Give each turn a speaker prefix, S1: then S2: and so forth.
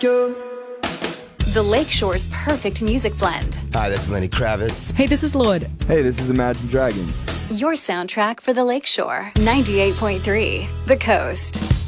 S1: The Lakeshore's perfect music blend.
S2: Hi, this is Lenny Kravitz.
S3: Hey, this is Lorde.
S4: Hey, this is Imagine Dragons.
S1: Your soundtrack for the Lakeshore. 98.3 The Coast.